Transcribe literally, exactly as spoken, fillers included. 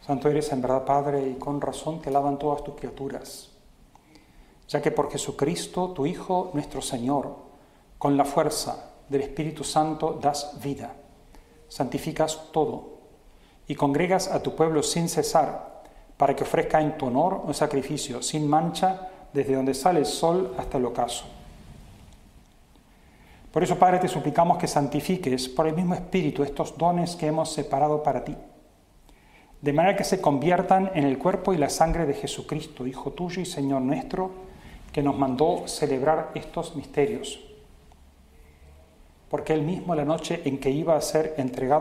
Santo eres en verdad, Padre, y con razón te alaban todas tus criaturas, ya que por Jesucristo, tu Hijo, nuestro Señor, con la fuerza del Espíritu Santo das vida, santificas todo y congregas a tu pueblo sin cesar, para que ofrezca en tu honor un sacrificio sin mancha desde donde sale el sol hasta el ocaso. Por eso, Padre, te suplicamos que santifiques por el mismo Espíritu estos dones que hemos separado para ti, de manera que se conviertan en el cuerpo y la sangre de Jesucristo, Hijo tuyo y Señor nuestro, que nos mandó celebrar estos misterios. Porque él mismo, la noche en que iba a ser entregado